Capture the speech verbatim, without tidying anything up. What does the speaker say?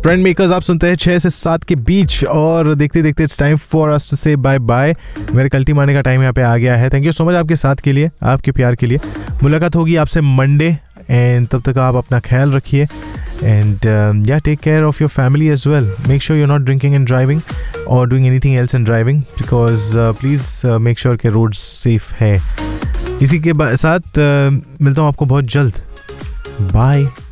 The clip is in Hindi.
ट्रेंड मेकर्स आप सुनते हैं छः से सात के बीच और देखते देखते it's time for us to से बाय बाय। मेरे कल्टी मारने का टाइम यहाँ पे आ गया है। थैंक यू सो मच आपके साथ के लिए, आपके प्यार के लिए। मुलाकात होगी आपसे मंडे एंड तब तक आप अपना ख्याल रखिए एंड या take care of your family as well. Make sure you are not drinking and driving और doing anything else in driving because please make sure के रोड्स सेफ है। इसी के साथ uh, मिलता हूँ आपको बहुत जल्द। बाय।